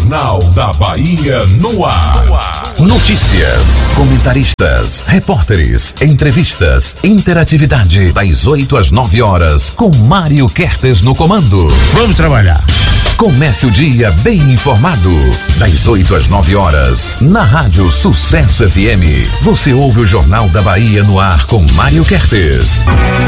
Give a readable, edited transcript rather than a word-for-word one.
Jornal da Bahia no ar. Notícias, comentaristas, repórteres, entrevistas, interatividade das 8 às 9 horas com Mário Kertes no comando. Vamos trabalhar. Comece o dia bem informado. Das 8 às 9 horas, na Rádio Sucesso FM. Você ouve o Jornal da Bahia no ar com Mário Kertes.